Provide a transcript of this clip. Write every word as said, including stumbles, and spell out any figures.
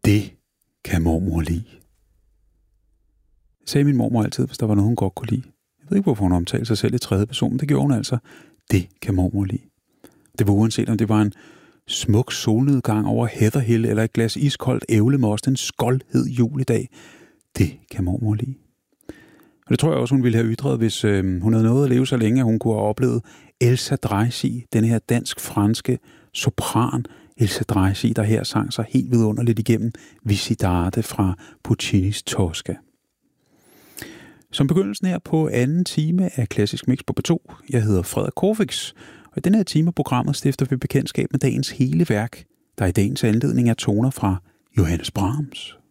Det kan mormor lide. Sagde min mormor altid, hvis der var noget, hun godt kunne lide. Jeg ved ikke, hvorfor hun omtalte sig selv i tredje person, men det gjorde hun altså. Det kan mormor lide. Det var uanset, om det var en smuk solnedgang over Heather Hill, eller et glas iskoldt ævlemost en skoldhed juledag. Det kan mormor lide. Og det tror jeg også, hun ville have ytret, hvis øh, hun havde nået at leve så længe, at hun kunne have oplevet Elsa Dreisig, den her dansk-franske sopran, Elsa Dreisig, der her sang sig helt vidunderligt igennem Visitate fra Puccinis Tosca. Som begyndelsen her på anden time af Klassisk Mix på P to, jeg hedder Frederik Korfix, og i den her time af programmet stifter vi bekendtskab med dagens hele værk, der i dagens anledning er toner fra Johannes Brahms.